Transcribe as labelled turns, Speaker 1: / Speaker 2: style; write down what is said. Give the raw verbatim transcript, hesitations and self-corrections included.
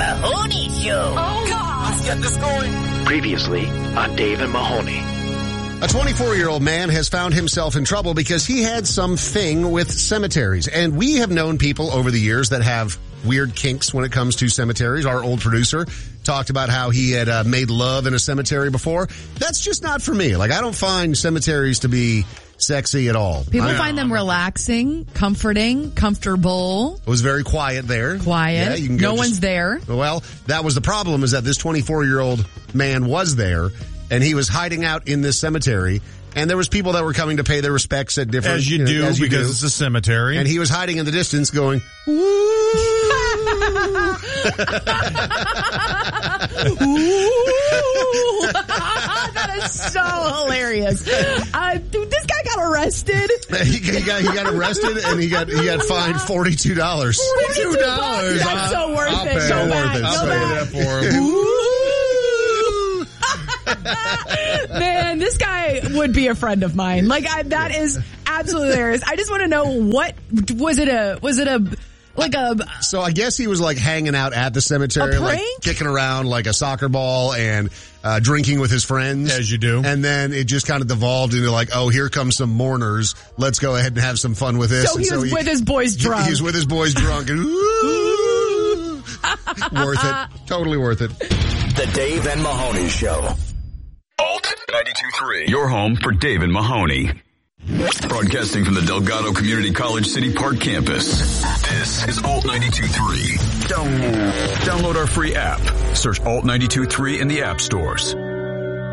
Speaker 1: Mahoney Show.
Speaker 2: Oh, God. Let's get this going.
Speaker 3: Previously on Dave and Mahoney.
Speaker 4: A twenty-four-year-old man has found himself in trouble because he had some thing with cemeteries. And we have known people over the years that have weird kinks when it comes to cemeteries. Our old producer talked about how he had uh, made love in a cemetery before. That's just not for me. Like, I don't find cemeteries to be sexy at all.
Speaker 5: People
Speaker 4: I,
Speaker 5: find them relaxing, comforting, comfortable.
Speaker 4: It was very quiet there.
Speaker 5: Quiet.
Speaker 4: Yeah, you can go
Speaker 5: no
Speaker 4: just,
Speaker 5: one's there.
Speaker 4: Well, that was the problem, is that this twenty-four-year-old man was there, and he was hiding out in this cemetery. And there was people that were coming to pay their respects at different...
Speaker 6: As you, you know, do, as you because do. It's a cemetery.
Speaker 4: And he was hiding in the distance going, woo!
Speaker 5: That is so hilarious. Uh, dude, this guy got arrested.
Speaker 4: he, he got he got arrested and he got he got fined forty-two dollars.
Speaker 5: forty-two dollars. That's so worth
Speaker 4: I'll
Speaker 5: it.
Speaker 4: Pay.
Speaker 5: So
Speaker 4: worth
Speaker 5: back.
Speaker 4: it.
Speaker 6: I'll
Speaker 5: Go
Speaker 6: pay
Speaker 5: back.
Speaker 6: that for him.
Speaker 5: Man, this guy would be a friend of mine. Like, I, that is absolutely hilarious. I just want to know, what was it a was it a like a
Speaker 4: so I guess he was like hanging out at the cemetery, like kicking around like a soccer ball and uh drinking with his friends,
Speaker 6: as you do.
Speaker 4: And then it just kind of devolved into like, oh, here comes some mourners, let's go ahead and have some fun with this.
Speaker 5: So he
Speaker 4: and
Speaker 5: was
Speaker 4: so
Speaker 5: with he, his boys drunk.
Speaker 4: He, he was with his boys drunk. And, ooh, worth it. Totally worth it.
Speaker 3: The Dave and Mahoney Show.
Speaker 7: Alt ninety-two point three. Your home for Dave and Mahoney. Broadcasting from the Delgado Community College City Park campus. This is Alt ninety-two point three. Download. Download our free app. Search Alt ninety-two point three in the app stores.